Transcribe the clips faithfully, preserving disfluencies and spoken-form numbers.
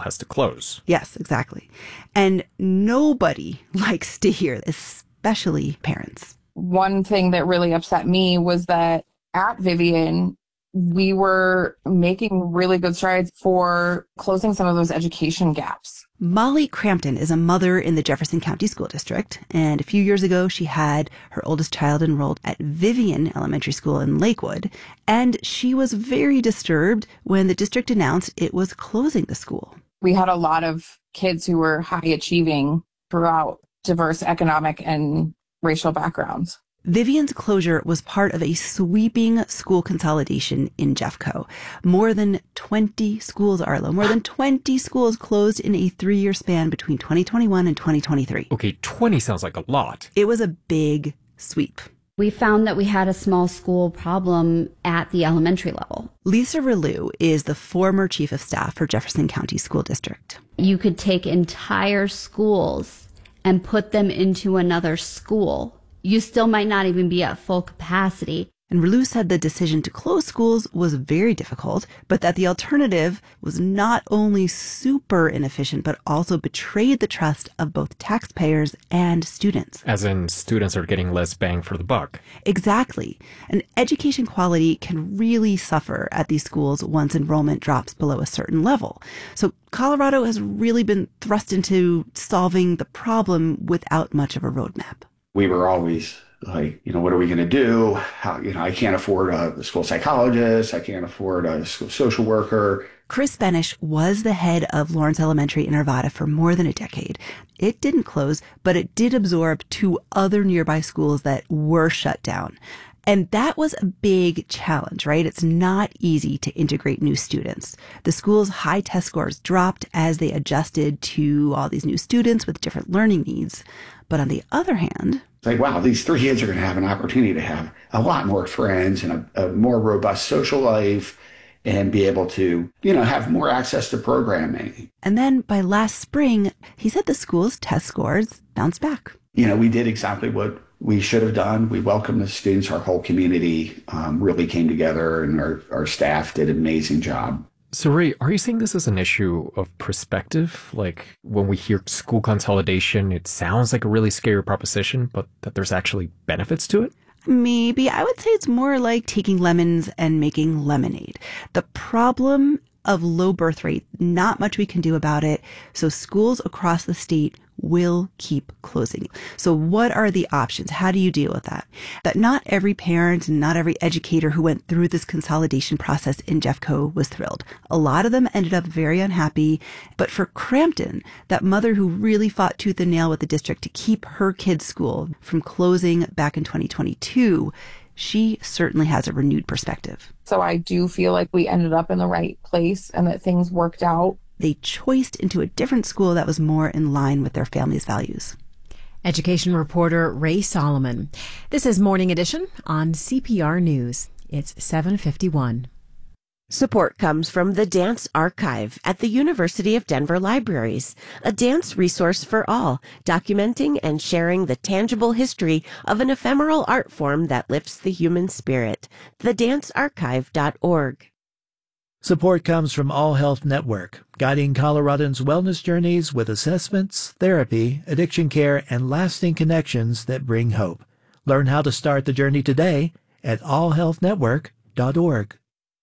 has to close. Yes, exactly. And nobody likes to hear this, especially parents. One thing that really upset me was that at Vivian, we were making really good strides for closing some of those education gaps. Molly Crampton is a mother in the Jefferson County School District, and a few years ago she had her oldest child enrolled at Vivian Elementary School in Lakewood, and she was very disturbed when the district announced it was closing the school. We had a lot of kids who were high achieving throughout diverse economic and racial backgrounds. Vivian's closure was part of a sweeping school consolidation in Jeffco. More than twenty schools, Arlo, more than twenty schools closed in a three-year span between twenty twenty-one and twenty twenty-three. Okay, twenty sounds like a lot. It was a big sweep. We found that we had a small school problem at the elementary level. Lisa Relu is the former chief of staff for Jefferson County School District. You could take entire schools and put them into another school. You still might not even be at full capacity. And Relu said the decision to close schools was very difficult, but that the alternative was not only super inefficient, but also betrayed the trust of both taxpayers and students. As in, students are getting less bang for the buck. Exactly. And education quality can really suffer at these schools once enrollment drops below a certain level. So Colorado has really been thrust into solving the problem without much of a roadmap. We were always like, you know, what are we going to do? How, you know, I can't afford a school psychologist. I can't afford a school social worker. Chris Benish was the head of Lawrence Elementary in Arvada for more than a decade. It didn't close, but it did absorb two other nearby schools that were shut down. And that was a big challenge, right? It's not easy to integrate new students. The school's high test scores dropped as they adjusted to all these new students with different learning needs. But on the other hand, it's like, wow, these three kids are going to have an opportunity to have a lot more friends and a, a more robust social life and be able to, you know, have more access to programming. And then by last spring, he said the school's test scores bounced back. You know, we did exactly what we should have done. We welcomed the students. Our whole community um, really came together, and our, our staff did an amazing job. So, Ray, are you saying this is an issue of perspective? Like, when we hear school consolidation, it sounds like a really scary proposition, but that there's actually benefits to it? Maybe. I would say it's more like taking lemons and making lemonade. The problem of low birth rate, not much we can do about it. So schools across the state will keep closing. So what are the options? How do you deal with that? That not every parent and not every educator who went through this consolidation process in Jeffco was thrilled. A lot of them ended up very unhappy. But for Crampton, that mother who really fought tooth and nail with the district to keep her kids' school from closing back in twenty twenty-two, she certainly has a renewed perspective. So I do feel like we ended up in the right place and that things worked out. They choiced into a different school that was more in line with their family's values. Education reporter Ray Solomon. This is Morning Edition on C P R News. It's seven fifty-one. Support comes from the Dance Archive at the University of Denver Libraries, a dance resource for all, documenting and sharing the tangible history of an ephemeral art form that lifts the human spirit. the dance archive dot org. Support comes from All Health Network, guiding Coloradans' wellness journeys with assessments, therapy, addiction care, and lasting connections that bring hope. Learn how to start the journey today at all health network dot org.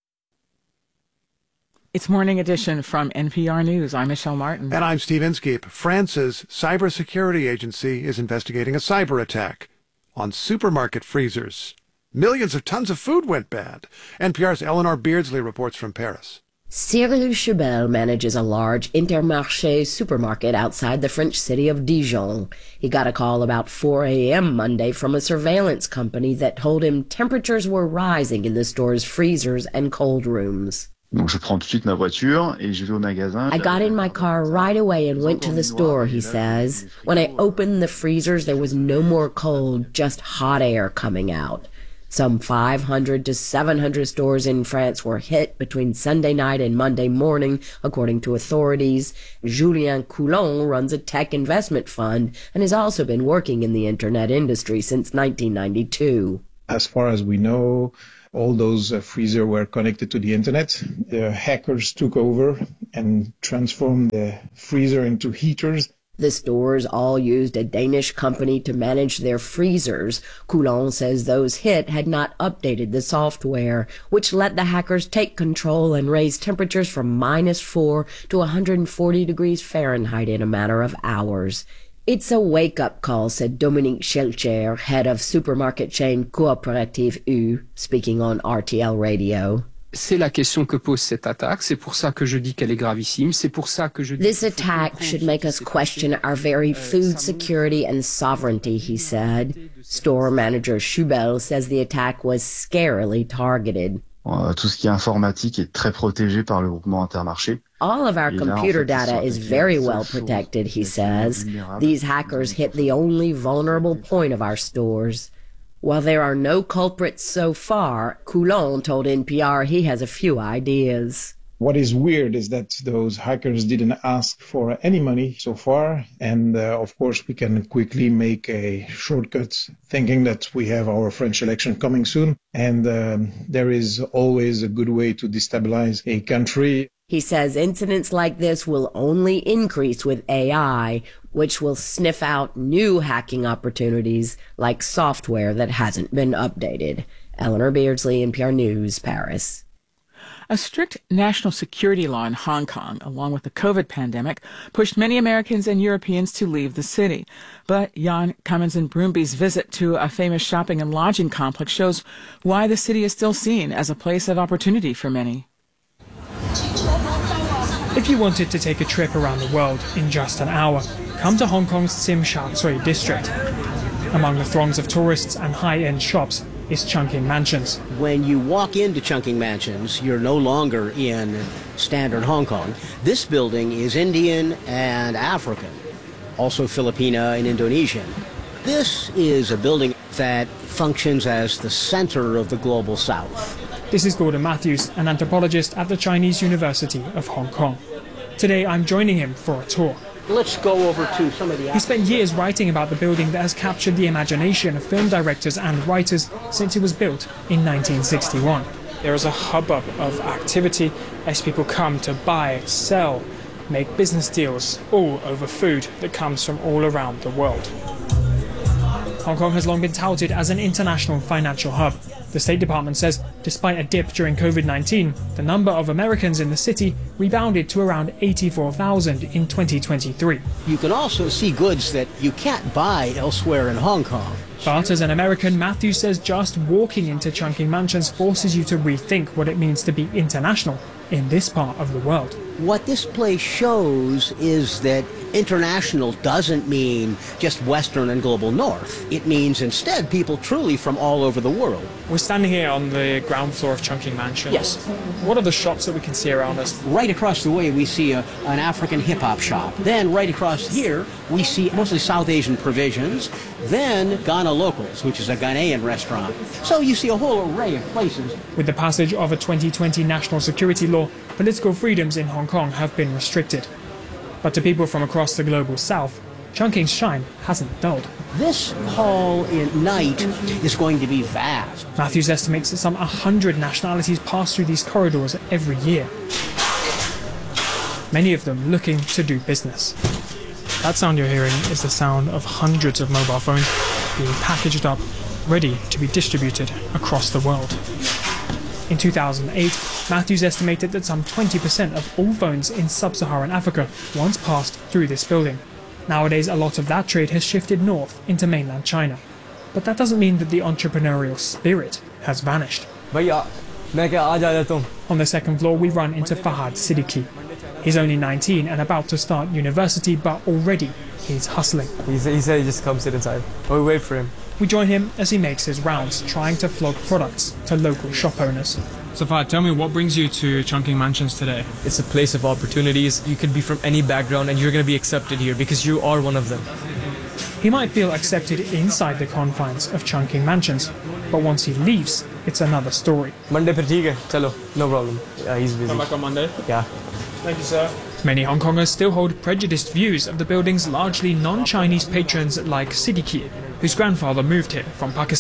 It's Morning Edition from N P R News. I'm Michelle Martin. And I'm Steve Inskeep. France's cybersecurity agency is investigating a cyber attack on supermarket freezers. Millions of tons of food went bad. N P R's Eleanor Beardsley reports from Paris. Cyril Chebel manages a large Intermarché supermarket outside the French city of Dijon. He got a call about four a.m. Monday from a surveillance company that told him temperatures were rising in the store's freezers and cold rooms. Donc je prends tout de suite ma voiture et je vais au magasin. I got in my car right away and went to the store, he says. When I opened the freezers, there was no more cold, just hot air coming out. Some five hundred to seven hundred stores in France were hit between Sunday night and Monday morning, according to authorities. Julien Coulon runs a tech investment fund and has also been working in the internet industry since nineteen ninety-two. As far as we know, All those uh, freezers were connected to the internet. The hackers took over and transformed the freezer into heaters. The stores all used a Danish company to manage their freezers. Coulon says those hit had not updated the software, which let the hackers take control and raise temperatures from minus four to one hundred forty degrees Fahrenheit in a matter of hours. It's a wake-up call, said Dominique Schelcher, head of supermarket chain Coopérative U, speaking on R T L Radio. C'est la question que pose cette attaque. C'est pour ça que je dis qu'elle est gravissime. C'est pour ça que je dis. This attack should make us question our very food security and sovereignty, he said. Store manager Schubel says the attack was scarily targeted. Euh, tout ce qui est informatique est très protégé par le groupement Intermarché. All of our computer data is very well protected, he says. These hackers hit the only vulnerable point of our stores. While there are no culprits so far, Coulon told N P R he has a few ideas. What is weird is that those hackers didn't ask for any money so far. And uh, of course, we can quickly make a shortcut thinking that we have our French election coming soon. And um, there is always a good way to destabilize a country. He says incidents like this will only increase with A I, which will sniff out new hacking opportunities like software that hasn't been updated. Eleanor Beardsley, N P R News, Paris. A strict national security law in Hong Kong, along with the COVID pandemic, pushed many Americans and Europeans to leave the city. But Jan Cummins and Broomby's visit to a famous shopping and lodging complex shows why the city is still seen as a place of opportunity for many. If you wanted to take a trip around the world in just an hour, come to Hong Kong's Tsim Sha Tsui district. Among the throngs of tourists and high-end shops is Chungking Mansions. When you walk into Chungking Mansions, you're no longer in standard Hong Kong. This building is Indian and African, also Filipino and Indonesian. This is a building that functions as the center of the global south. This is Gordon Matthews, an anthropologist at the Chinese University of Hong Kong. Today I'm joining him for a tour. Let's go over to some of the... He spent years writing about the building that has captured the imagination of film directors and writers since it was built in nineteen sixty-one. There is a hubbub of activity as people come to buy, sell, make business deals, all over food that comes from all around the world. Hong Kong has long been touted as an international financial hub. The State Department says, despite a dip during COVID nineteen, the number of Americans in the city rebounded to around eighty-four thousand in twenty twenty-three. You can also see goods that you can't buy elsewhere in Hong Kong. But as an American, Matthew says just walking into Chungking Mansions forces you to rethink what it means to be international in this part of the world. What this place shows is that international doesn't mean just Western and global North. It means instead people truly from all over the world. We're standing here on the ground floor of Chungking Mansions. Yes. What are the shops that we can see around us? Right across the way we see a, an African hip-hop shop. Then right across here we see mostly South Asian provisions. Then Ghana Locals, which is a Ghanaian restaurant. So you see a whole array of places. With the passage of a twenty twenty national security law, political freedoms in Hong Kong have been restricted. But to people from across the global south, Chungking's shine hasn't dulled. This hall at night is going to be vast. Matthews estimates that some one hundred nationalities pass through these corridors every year. Many of them looking to do business. That sound you're hearing is the sound of hundreds of mobile phones being packaged up, ready to be distributed across the world. In two thousand eight, Matthews estimated that some twenty percent of all phones in sub-Saharan Africa once passed through this building. Nowadays, a lot of that trade has shifted north into mainland China. But that doesn't mean that the entrepreneurial spirit has vanished. On the second floor, we run into Fahad Siddiqui. He's only nineteen and about to start university, but already he's hustling. He said he, said he just come sit inside. We wait for him. We join him as he makes his rounds, trying to flog products to local shop owners. So Fahad, tell me, what brings you to Chungking Mansions today? It's a place of opportunities. You could be from any background and you're going to be accepted here because you are one of them. He might feel accepted inside the confines of Chungking Mansions, but once he leaves, it's another story. Monday per theek hai, chalo, no problem. Yeah, he's busy. Come back on Monday? Yeah. Thank you, sir. Many Hong Kongers still hold prejudiced views of the building's largely non-Chinese patrons like Siddiqui, whose grandfather moved here from Pakistan.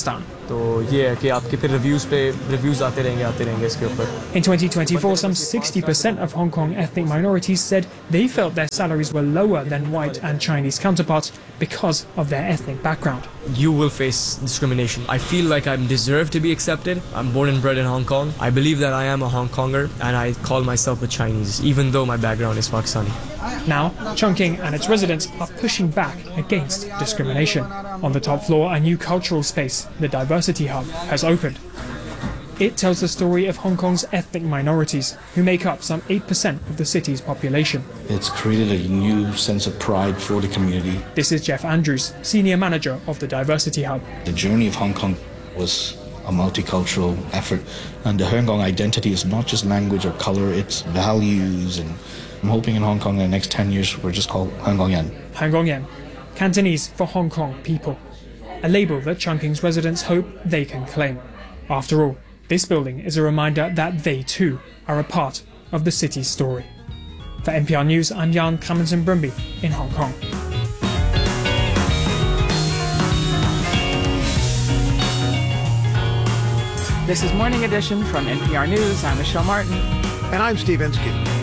तो ये है कि आपके फिर reviews पे reviews आते रहेंगे आते रहेंगे इसके ऊपर. In twenty twenty-four, some sixty percent of Hong Kong ethnic minorities said they felt their salaries were lower than white and Chinese counterparts because of their ethnic background. You will face discrimination. I feel like I deserve to be accepted. I'm born and bred in Hong Kong. I believe that I am a Hong Konger and I call myself a Chinese, even though my background is Pakistani. Now, Chungking and its residents are pushing back against discrimination. On the top floor, a new cultural space, the Diversity Hub, has opened. It tells the story of Hong Kong's ethnic minorities, who make up some eight percent of the city's population. It's created a new sense of pride for the community. This is Jeff Andrews, Senior Manager of the Diversity Hub. The journey of Hong Kong was a multicultural effort, and the Hong Kong identity is not just language or color, it's values, and I'm hoping in Hong Kong in the next ten years we're just called Hong Kongyan. Hong Kongyan, Cantonese for Hong Kong people, a label that Chungking's residents hope they can claim. After all, this building is a reminder that they too are a part of the city's story. For N P R News, I'm Jan Clemmensen Brumby in Hong Kong. This is Morning Edition from N P R News. I'm Michelle Martin. And I'm Steve Inskeep.